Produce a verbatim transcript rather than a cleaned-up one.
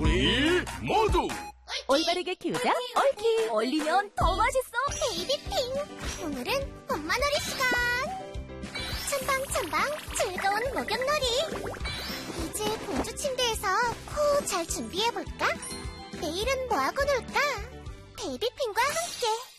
우리 모두 올바르게 키우자 옳키. 얼리면 더 맛있어. 베이비핑. 오늘은 엄마놀이 시간. 첨방첨방 즐거운 목욕놀이. 이제 공주 침대에서 코 잘 준비해볼까? 내일은 뭐하고 놀까? 베이비핑과 함께.